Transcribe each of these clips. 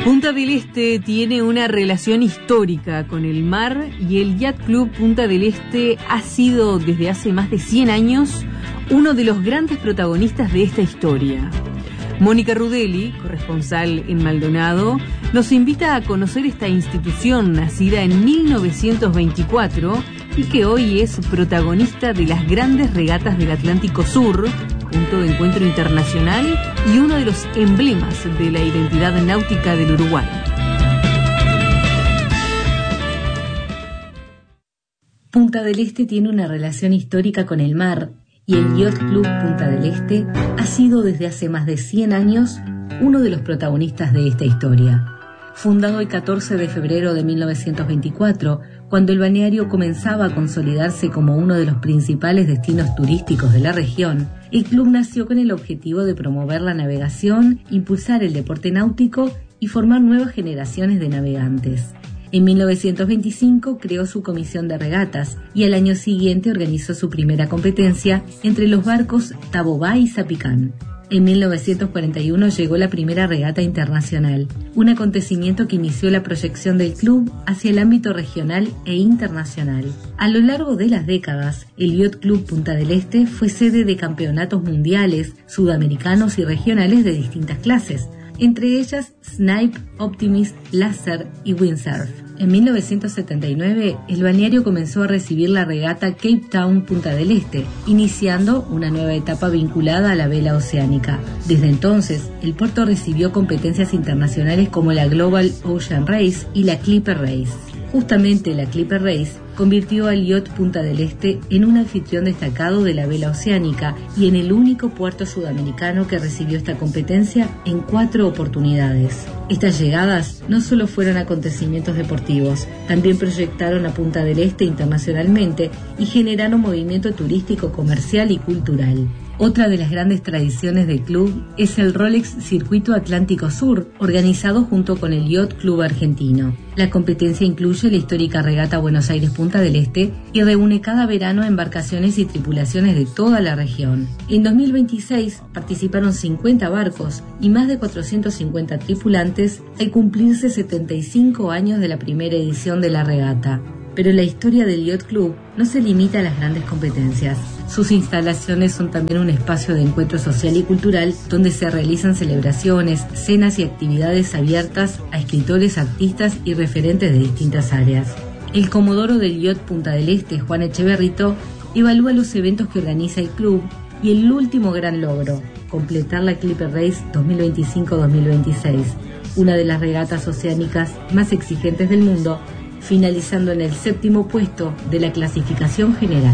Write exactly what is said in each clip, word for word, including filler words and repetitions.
Punta del Este tiene una relación histórica con el mar y el Yacht Club Punta del Este ha sido desde hace más de cien años uno de los grandes protagonistas de esta historia. Mónica Rudelli, corresponsal en Maldonado, nos invita a conocer esta institución nacida en mil novecientos veinticuatro y que hoy es protagonista de las grandes regatas del Atlántico Sur, punto de encuentro internacional y uno de los emblemas de la identidad náutica del Uruguay. Punta del Este tiene una relación histórica con el mar y el Yacht Club Punta del Este ha sido desde hace más de cien años uno de los protagonistas de esta historia. Fundado el catorce de febrero de mil novecientos veinticuatro, cuando el balneario comenzaba a consolidarse como uno de los principales destinos turísticos de la región, el club nació con el objetivo de promover la navegación, impulsar el deporte náutico y formar nuevas generaciones de navegantes. En mil novecientos veinticinco creó su comisión de regatas y al año siguiente organizó su primera competencia entre los barcos Tabobá y Zapicán. En mil novecientos cuarenta y uno llegó la primera regata internacional, un acontecimiento que inició la proyección del club hacia el ámbito regional e internacional. A lo largo de las décadas, el Yacht Club Punta del Este fue sede de campeonatos mundiales, sudamericanos y regionales de distintas clases, entre ellas Snipe, Optimist, Laser y Windsurf. En mil novecientos setenta y nueve, el balneario comenzó a recibir la regata Cape Town Punta del Este, iniciando una nueva etapa vinculada a la vela oceánica. Desde entonces, el puerto recibió competencias internacionales como la Global Ocean Race y la Clipper Race. Justamente la Clipper Race convirtió al Yacht Punta del Este en un anfitrión destacado de la vela oceánica y en el único puerto sudamericano que recibió esta competencia en cuatro oportunidades. Estas llegadas no solo fueron acontecimientos deportivos, también proyectaron a Punta del Este internacionalmente y generaron movimiento turístico, comercial y cultural. Otra de las grandes tradiciones del club es el Rolex Circuito Atlántico Sur, organizado junto con el Yacht Club Argentino. La competencia incluye la histórica regata Buenos Aires-Punta del Este y reúne cada verano a embarcaciones y tripulaciones de toda la región. En dos mil veintiséis participaron cincuenta barcos y más de cuatrocientos cincuenta tripulantes al cumplirse setenta y cinco años de la primera edición de la regata. Pero la historia del Yacht Club no se limita a las grandes competencias. Sus instalaciones son también un espacio de encuentro social y cultural donde se realizan celebraciones, cenas y actividades abiertas a escritores, artistas y referentes de distintas áreas. El comodoro del Yacht Punta del Este, Juan Echeverrito, evalúa los eventos que organiza el club y el último gran logro, completar la Clipper Race dos mil veinticinco dos mil veintiséis, una de las regatas oceánicas más exigentes del mundo, finalizando en el séptimo puesto de la clasificación general.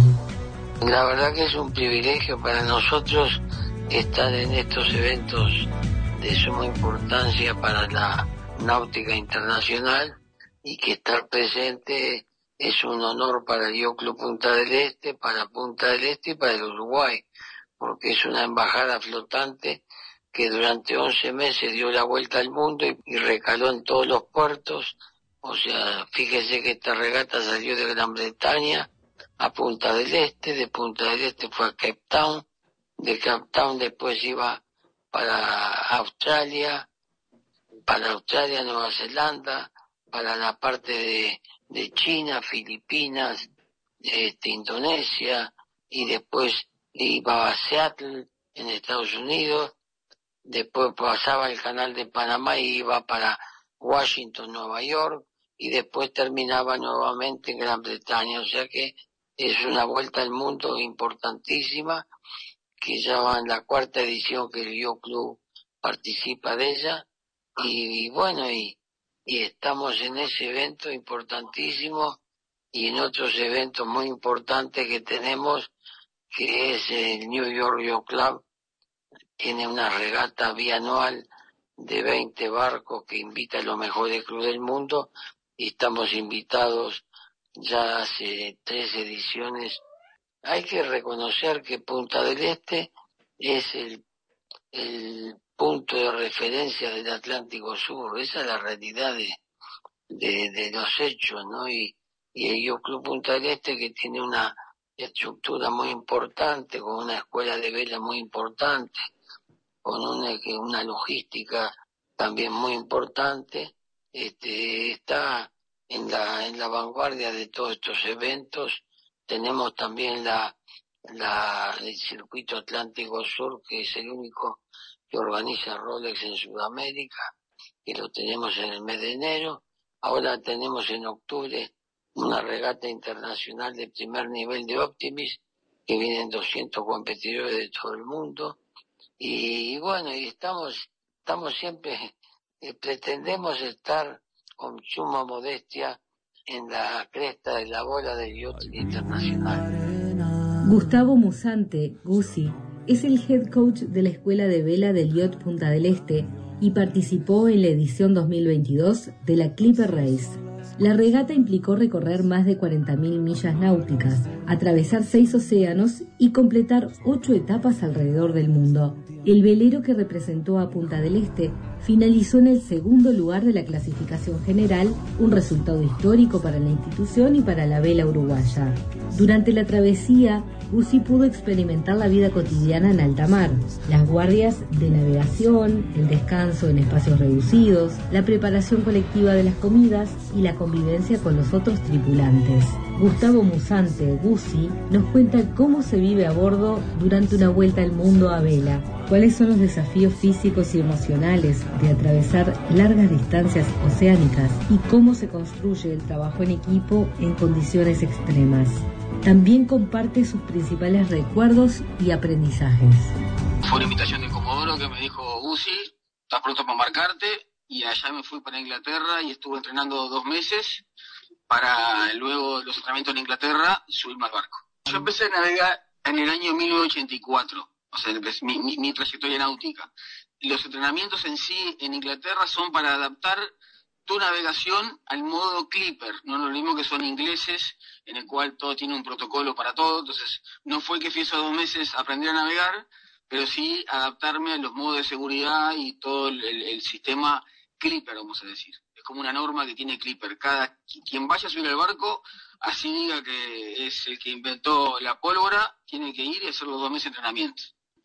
La verdad que es un privilegio para nosotros estar en estos eventos de suma importancia para la náutica internacional y que estar presente es un honor para el Yacht Club Punta del Este, para Punta del Este y para el Uruguay, porque es una embajada flotante que durante once meses dio la vuelta al mundo y, y recaló en todos los puertos. O sea, fíjese que esta regata salió de Gran Bretaña a Punta del Este, de Punta del Este fue a Cape Town, de Cape Town después iba para Australia, para Australia, Nueva Zelanda, para la parte de, de China, Filipinas, este, Indonesia, y después iba a Seattle, en Estados Unidos, después pasaba el canal de Panamá y iba para Washington, Nueva York, y después terminaba nuevamente en Gran Bretaña, o sea que es una vuelta al mundo importantísima, que ya va en la cuarta edición que el Yacht Club participa de ella, y, y bueno, y, y estamos en ese evento importantísimo, y en otros eventos muy importantes que tenemos, que es el New York Yacht Club, tiene una regata bianual de veinte barcos que invita a los mejores clubes del mundo, y estamos invitados ya hace tres ediciones. Hay que reconocer que Punta del Este es el, el punto de referencia del Atlántico Sur, esa es la realidad de, de, de los hechos, ¿no? Y, y el Yacht Club Punta del Este, que tiene una estructura muy importante, con una escuela de vela muy importante, con una, una logística también muy importante, este, está en la, en la vanguardia de todos estos eventos. Tenemos también la, la, el circuito Atlántico Sur, que es el único que organiza Rolex en Sudamérica, que lo tenemos en el mes de enero. Ahora tenemos en octubre una regata internacional de primer nivel de Optimis, que vienen doscientos competidores de todo el mundo. Y, y bueno, y estamos, estamos siempre, eh, pretendemos estar con suma modestia en la cresta de la bola del yachting internacional. Gustavo Musante, Guzzi, es el head coach de la Escuela de Vela del Yacht Punta del Este y participó en la edición dos mil veintidós de la Clipper Race. La regata implicó recorrer más de cuarenta mil millas náuticas, atravesar seis océanos y completar ocho etapas alrededor del mundo. El velero que representó a Punta del Este finalizó en el segundo lugar de la clasificación general, un resultado histórico para la institución y para la vela uruguaya. Durante la travesía, Guzzi pudo experimentar la vida cotidiana en alta mar, las guardias de navegación, el descanso en espacios reducidos, la preparación colectiva de las comidas y la convivencia con los otros tripulantes. Gustavo Musante, Guzzi, nos cuenta cómo se vive a bordo durante una vuelta al mundo a vela, cuáles son los desafíos físicos y emocionales de atravesar largas distancias oceánicas y cómo se construye el trabajo en equipo en condiciones extremas. También comparte sus principales recuerdos y aprendizajes. Fue una invitación de Comodoro que me dijo: Guzzi, ¿estás pronto para embarcarte? Y allá me fui para Inglaterra y estuve entrenando dos meses para luego los entrenamientos en Inglaterra subirme al barco. Yo empecé a navegar en el año mil novecientos ochenta y cuatro, o sea, mi, mi, mi trayectoria náutica. Los entrenamientos en sí en Inglaterra son para adaptar tu navegación al modo Clipper, no lo mismo que son ingleses, en el cual todo tiene un protocolo para todo. Entonces no fue que fui esos dos meses a aprender a navegar, pero sí adaptarme a los modos de seguridad y todo el, el, el sistema Clipper, vamos a decir. Es como una norma que tiene Clipper. Cada quien vaya a subir al barco, así diga que es el que inventó la pólvora, tiene que ir y hacer los dos meses de entrenamiento.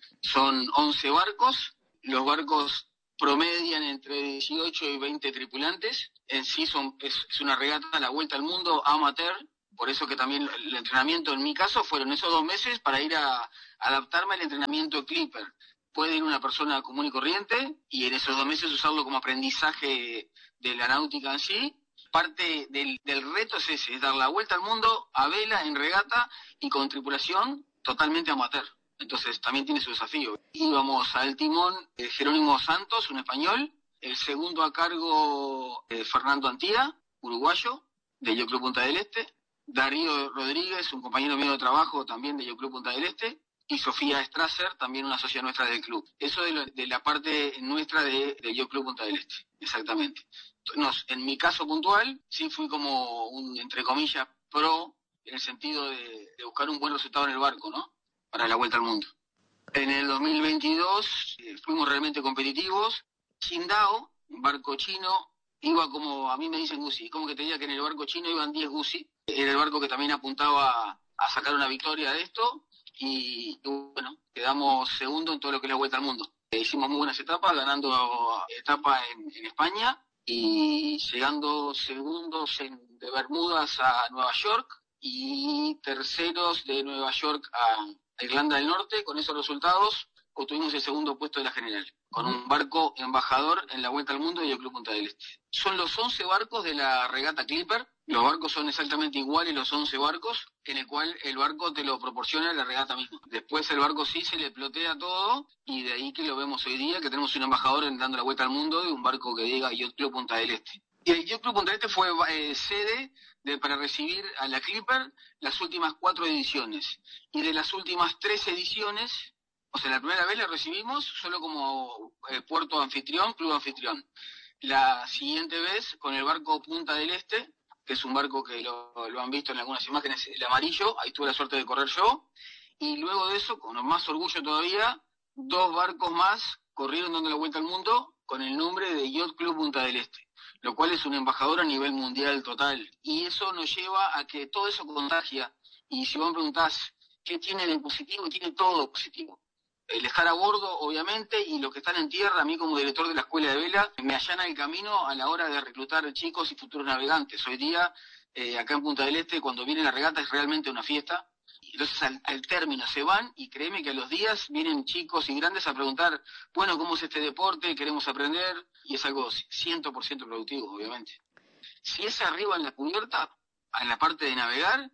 Son once barcos, los barcos promedian entre dieciocho y veinte tripulantes. En sí son, es, es una regata a la vuelta al mundo amateur, por eso que también el entrenamiento en mi caso fueron esos dos meses para ir a, a adaptarme al entrenamiento Clipper. Puede ir una persona común y corriente y en esos dos meses usarlo como aprendizaje de la náutica en sí. Parte del, del reto es ese, es dar la vuelta al mundo a vela, en regata y con tripulación totalmente amateur. Entonces también tiene su desafío. Íbamos al timón eh, Jerónimo Santos, un español, el segundo a cargo eh, Fernando Antía, uruguayo, de Yacht Club Punta del Este, Darío Rodríguez, un compañero mío de trabajo también de Yacht Club Punta del Este, y Sofía Strasser, también una socia nuestra del club. Eso de, lo, de la parte nuestra de, de Yacht Club Punta del Este, exactamente. Nos, en mi caso puntual, sí fui como un, entre comillas, pro, en el sentido de, de buscar un buen resultado en el barco, ¿no? Para la vuelta al mundo. En el dos mil veintidós eh, fuimos realmente competitivos. Qingdao, un barco chino, iba como, a mí me dicen Guzzi, como que te diga que en el barco chino iban diez Guzzi. Era el barco que también apuntaba a, a sacar una victoria de esto. Y, y bueno, quedamos segundo en todo lo que es la vuelta al mundo. Eh, hicimos muy buenas etapas, ganando etapa en, en España y llegando segundos en, de Bermudas a Nueva York y terceros de Nueva York a Irlanda del Norte. Con esos resultados obtuvimos el segundo puesto de la general, con un barco embajador en la Vuelta al Mundo de Yacht Club Punta del Este. Son los once barcos de la regata Clipper. Los barcos son exactamente iguales, los once barcos, en el cual el barco te lo proporciona la regata misma. Después el barco sí se le plotea todo, y de ahí que lo vemos hoy día, que tenemos un embajador dando la vuelta al mundo de un barco que diga Yacht Club Punta del Este. Y el Yacht Club Punta del Este fue eh, sede de, para recibir a la Clipper las últimas cuatro ediciones. Y de las últimas tres ediciones, o sea, la primera vez la recibimos solo como eh, puerto anfitrión, club anfitrión. La siguiente vez con el barco Punta del Este, que es un barco que lo, lo han visto en algunas imágenes, el amarillo, ahí tuve la suerte de correr yo. Y luego de eso, con más orgullo todavía, dos barcos más corrieron dando la vuelta al mundo con el nombre de Yacht Club Punta del Este, lo cual es un embajador a nivel mundial total. Y eso nos lleva a que todo eso contagia. Y si vos me preguntás qué tiene de positivo, tiene todo positivo. el estar a bordo, obviamente, y los que están en tierra, a mí como director de la escuela de vela, me allana el camino a la hora de reclutar chicos y futuros navegantes. Hoy día, eh, acá en Punta del Este, cuando viene la regata es realmente una fiesta. Entonces al, al término se van y créeme que a los días vienen chicos y grandes a preguntar, bueno, ¿cómo es este deporte? Queremos aprender, y es algo cien por ciento productivo, obviamente. Si es arriba en la cubierta, en la parte de navegar,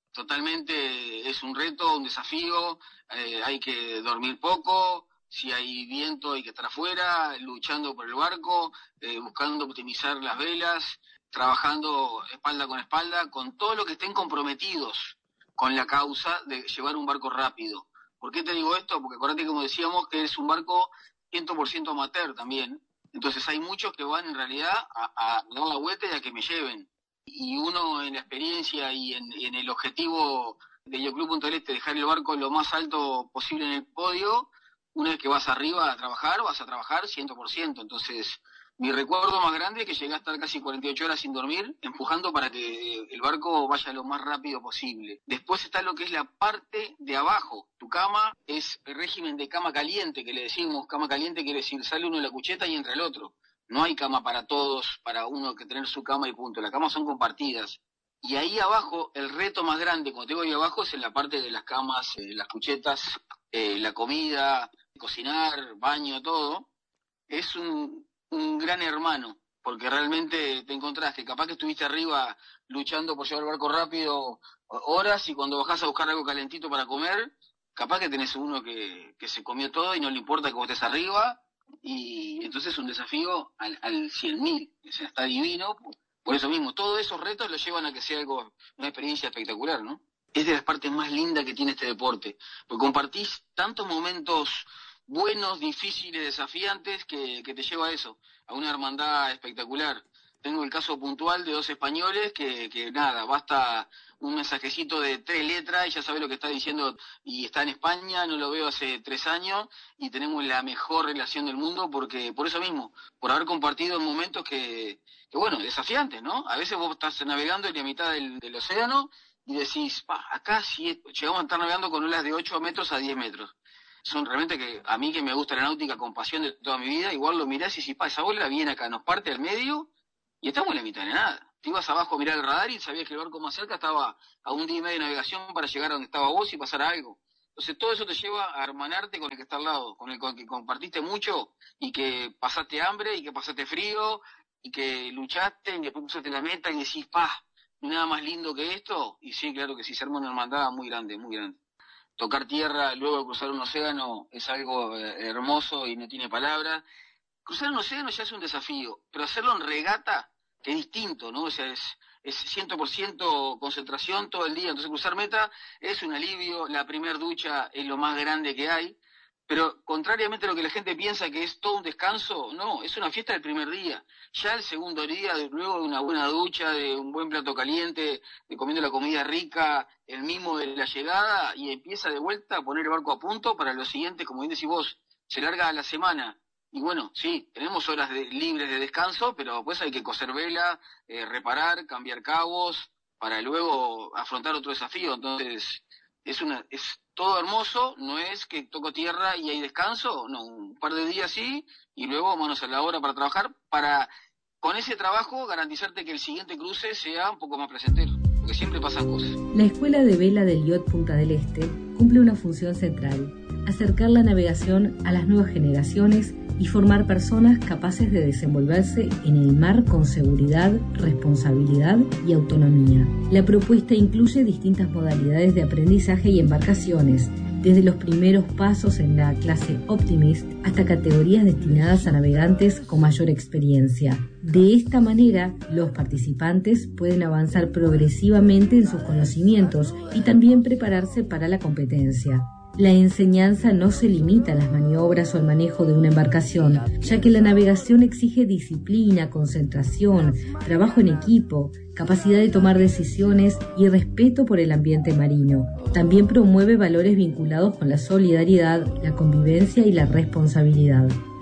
totalmente es un reto, un desafío, eh, hay que dormir poco, si hay viento hay que estar afuera, luchando por el barco, eh, buscando optimizar las velas, trabajando espalda con espalda, con todo lo que estén comprometidos con la causa de llevar un barco rápido. ¿Por qué te digo esto? Porque acuérdate, como decíamos, que es un barco cien por ciento amateur también, entonces hay muchos que van en realidad a, a dar la vuelta y a que me lleven. Y uno en la experiencia y en, en el objetivo del Yacht Club Punta del Este, dejar el barco lo más alto posible en el podio, una vez que vas arriba a trabajar, vas a trabajar cien por ciento. Entonces, mi recuerdo más grande es que llegué a estar casi cuarenta y ocho horas sin dormir, empujando para que el barco vaya lo más rápido posible. Después está lo que es la parte de abajo. Tu cama es el régimen de cama caliente, que le decimos. Cama caliente quiere decir, sale uno de la cucheta y entra el otro. No hay cama para todos, para uno que tener su cama y punto. Las camas son compartidas. Y ahí abajo, el reto más grande, como te digo ahí abajo, es en la parte de las camas, eh, las cuchetas, eh, la comida, cocinar, baño, todo. Es un, un gran hermano, porque realmente te encontraste. Capaz que estuviste arriba luchando por llevar el barco rápido horas, y cuando bajás a buscar algo calentito para comer, capaz que tenés uno que, que se comió todo y no le importa que vos estés arriba. Y entonces es un desafío al, al cien mil, o sea, está divino. Por eso mismo, todos esos retos los llevan a que sea algo, una experiencia espectacular, ¿no? Es de las partes más lindas que tiene este deporte, porque compartís tantos momentos buenos, difíciles, desafiantes, que, que te lleva a eso, a una hermandad espectacular. Tengo el caso puntual de dos españoles que, que nada, basta un mensajecito de tres letras y ya sabe lo que está diciendo, y está en España, no lo veo hace tres años, y tenemos la mejor relación del mundo, porque por eso mismo, por haber compartido momentos que, que bueno, desafiantes, ¿no? A veces vos estás navegando en la mitad del, del océano y decís, pa, acá sí llegamos a estar navegando con olas de ocho metros a diez metros. Son realmente, que a mí que me gusta la náutica con pasión de toda mi vida, igual lo mirás y decís, pa, esa ola viene acá, nos parte al medio, y estamos en la mitad de nada. Te ibas abajo a mirar el radar y sabías que el barco más cerca estaba a un día y medio de navegación para llegar a donde estaba vos y pasar algo. Entonces todo eso te lleva a hermanarte con el que está al lado, con el con el que compartiste mucho y que pasaste hambre y que pasaste frío y que luchaste y después pusiste la meta y decís, pa, nada más lindo que esto. Y sí, claro que sí, se arma una hermandad muy grande, muy grande. Tocar tierra luego de cruzar un océano es algo eh, hermoso y no tiene palabras. Cruzar un océano ya es un desafío, pero hacerlo en regata, que es distinto, ¿no? O sea, es, es cien por ciento concentración todo el día. Entonces cruzar meta es un alivio, la primer ducha es lo más grande que hay, pero contrariamente a lo que la gente piensa que es todo un descanso, no, es una fiesta del primer día. Ya el segundo día, de, luego de una buena ducha, de un buen plato caliente, de comiendo la comida rica, el mimo de la llegada, y empieza de vuelta a poner el barco a punto para lo siguiente, como bien decís vos, se larga la semana. Y bueno, sí, tenemos horas de, libres de descanso, pero pues hay que coser vela, eh, reparar, cambiar cabos, para luego afrontar otro desafío. Entonces, es una es todo hermoso, no es que toco tierra y hay descanso, no, un par de días sí, y luego manos a la obra para trabajar, para con ese trabajo garantizarte que el siguiente cruce sea un poco más placentero, porque siempre pasan cosas. La Escuela de Vela del Yacht Punta del Este cumple una función central: acercar la navegación a las nuevas generaciones y formar personas capaces de desenvolverse en el mar con seguridad, responsabilidad y autonomía. La propuesta incluye distintas modalidades de aprendizaje y embarcaciones, desde los primeros pasos en la clase Optimist hasta categorías destinadas a navegantes con mayor experiencia. De esta manera, los participantes pueden avanzar progresivamente en sus conocimientos y también prepararse para la competencia. La enseñanza no se limita a las maniobras o al manejo de una embarcación, ya que la navegación exige disciplina, concentración, trabajo en equipo, capacidad de tomar decisiones y respeto por el ambiente marino. También promueve valores vinculados con la solidaridad, la convivencia y la responsabilidad.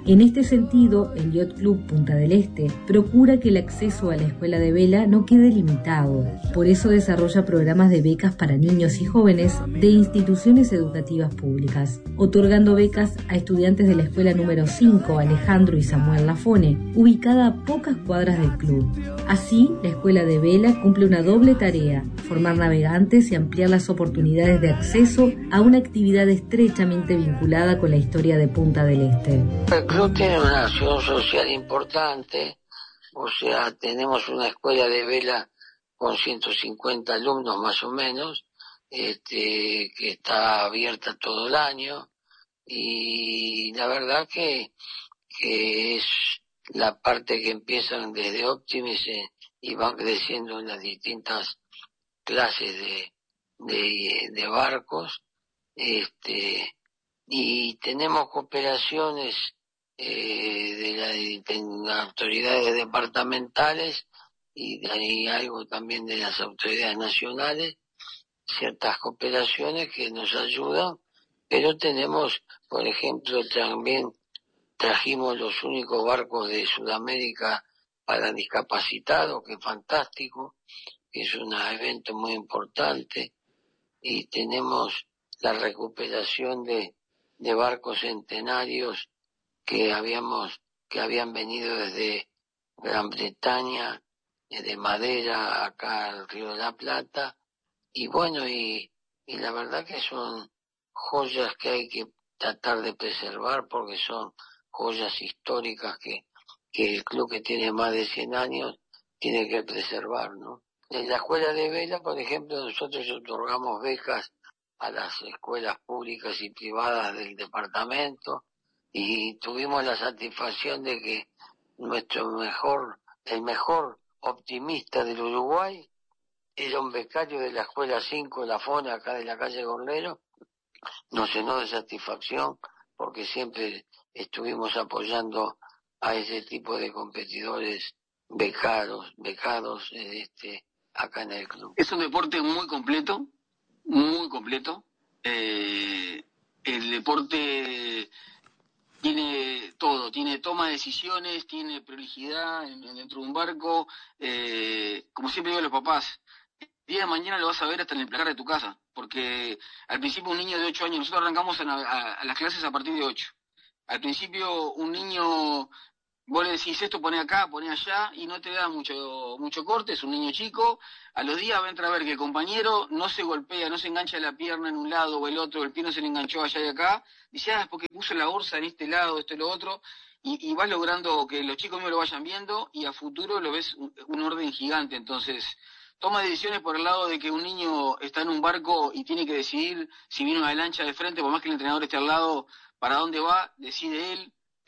En este sentido, el Yacht Club Punta del Este procura que el acceso a la escuela de vela no quede limitado. Por eso desarrolla programas de becas para niños y jóvenes de instituciones educativas públicas, otorgando becas a estudiantes de la escuela número cinco, Alejandro y Samuel Lafone, ubicada a pocas cuadras del club. Así, la escuela de vela cumple una doble tarea: formar navegantes y ampliar las oportunidades de acceso a una actividad estrechamente vinculada con la historia de Punta del Este. El club tiene una acción social importante, o sea, tenemos una escuela de vela con ciento cincuenta alumnos más o menos, este, que está abierta todo el año, y la verdad que, que es la parte que empiezan desde Optimis eh, y van creciendo en las distintas clases de, de, de barcos, este, y tenemos cooperaciones eh, de, la, de las autoridades departamentales y, de, y algo también de las autoridades nacionales, ciertas cooperaciones que nos ayudan, pero tenemos, por ejemplo, también trajimos los únicos barcos de Sudamérica para discapacitados, que es fantástico, que es un evento muy importante, y tenemos la recuperación de, de barcos centenarios que habíamos, que habían venido desde Gran Bretaña, de madera, acá al Río de la Plata, y bueno, y, y la verdad que son joyas que hay que tratar de preservar, porque son joyas históricas que, que el club, que tiene más de cien años, tiene que preservar, ¿no? En la escuela de vela, por ejemplo, nosotros otorgamos becas a las escuelas públicas y privadas del departamento, y tuvimos la satisfacción de que nuestro mejor, el mejor optimista del Uruguay era un becario de la escuela cinco, la Fone, acá de la calle Gorlero. Nos llenó de satisfacción porque siempre estuvimos apoyando a ese tipo de competidores becados, becados este, acá en el club. Es un deporte muy completo, muy completo. Eh, el deporte tiene todo, tiene toma de decisiones, tiene prolijidad en, en, dentro de un barco. Eh, como siempre digo a los papás, el día de mañana lo vas a ver hasta en el placar de tu casa, porque al principio un niño de ocho años, nosotros arrancamos a, a, a las clases a partir de ocho. Al principio un niño, vos le decís esto, poné acá, poné allá, y no te da mucho mucho corte, es un niño chico. A los días va a entrar a ver que el compañero no se golpea, no se engancha la pierna en un lado o el otro, el pie no se le enganchó allá y acá. Dice, ah, es porque puso la orza en este lado, esto y lo otro, y, y vas logrando que los chicos míos lo vayan viendo, y a futuro lo ves un, un orden gigante. Entonces, toma decisiones por el lado de que un niño está en un barco y tiene que decidir si viene una lancha de frente, por más que el entrenador esté al lado, para dónde va, decide él.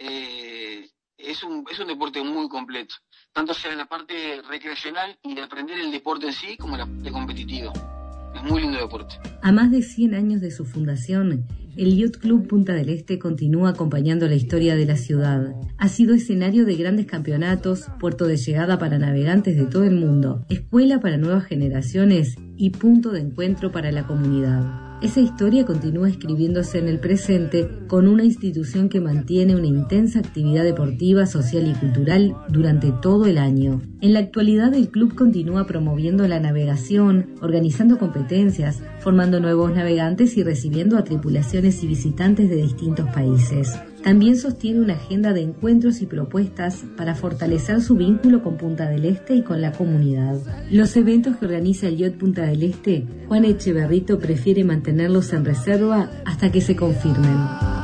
Eh, es un es un deporte muy completo, tanto sea en la parte recreacional y de aprender el deporte en sí, como en la parte competitiva. Es muy lindo deporte. A más de cien años de su fundación, el Yacht Club Punta del Este continúa acompañando la historia de la ciudad. Ha sido escenario de grandes campeonatos, puerto de llegada para navegantes de todo el mundo, escuela para nuevas generaciones y punto de encuentro para la comunidad. Esa historia continúa escribiéndose en el presente con una institución que mantiene una intensa actividad deportiva, social y cultural durante todo el año. En la actualidad, el club continúa promoviendo la navegación, organizando competencias, formando nuevos navegantes y recibiendo a tripulaciones y visitantes de distintos países. También sostiene una agenda de encuentros y propuestas para fortalecer su vínculo con Punta del Este y con la comunidad. Los eventos que organiza el Yacht Punta del Este, Juan Echeverrito prefiere mantenerlos en reserva hasta que se confirmen.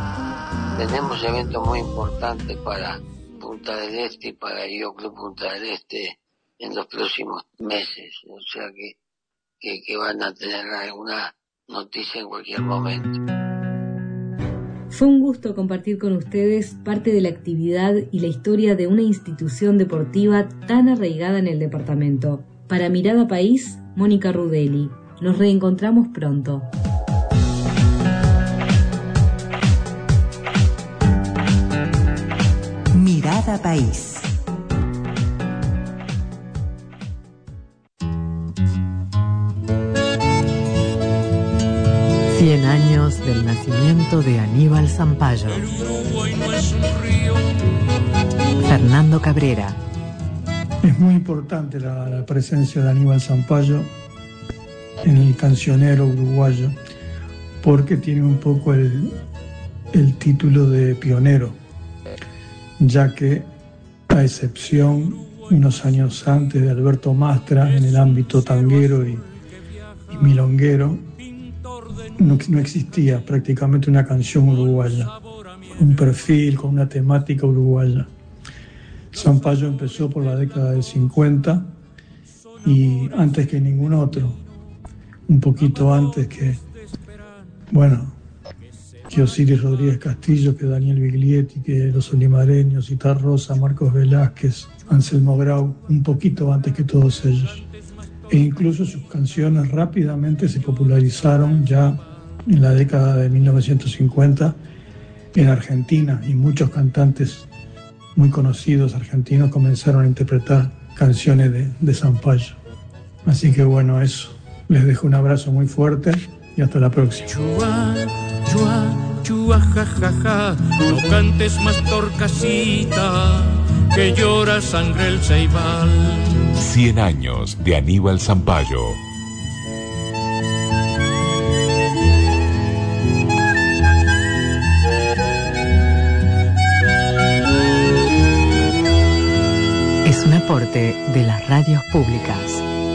Tenemos eventos muy importantes para Punta del Este y para el Yacht Club Punta del Este en los próximos meses, o sea que, que, que van a tener alguna noticia en cualquier momento. Fue un gusto compartir con ustedes parte de la actividad y la historia de una institución deportiva tan arraigada en el departamento. Para Mirada País, Mónica Rudelli. Nos reencontramos pronto. Mirada País. Cien años del nacimiento de Aníbal Zampayo. Fernando Cabrera. Es muy importante la, la presencia de Aníbal Zampayo en el cancionero uruguayo, porque tiene un poco el, el título de pionero, ya que, a excepción, unos años antes de Alberto Mastra, en el ámbito tanguero y, y milonguero, no, no existía prácticamente una canción uruguaya, con un perfil, con una temática uruguaya. Zampayo empezó por la década del cincuenta y antes que ningún otro, un poquito antes que, bueno, que Osiris Rodríguez Castillo, que Daniel Biglietti, que Los Olimareños, Citar Rosa, Marcos Velázquez, Anselmo Grau, un poquito antes que todos ellos. E incluso sus canciones rápidamente se popularizaron ya en la década de mil novecientos cincuenta en Argentina, y muchos cantantes muy conocidos argentinos comenzaron a interpretar canciones de, de Zampayo. Así que bueno, eso. Les dejo un abrazo muy fuerte y hasta la próxima. Chua, chua, chua, ja, ja, ja. No cantes más torcasita, que llora sangre el ceibal. Cien años de Aníbal Zampayo. Es un aporte de las radios públicas.